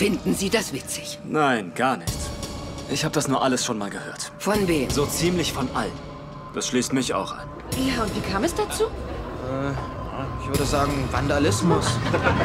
Finden Sie das witzig? Nein, gar nicht. Ich habe das nur alles schon mal gehört. Von wem? So ziemlich von allen. Das schließt mich auch ein. Ja, und wie kam es dazu? Ich würde sagen, Vandalismus.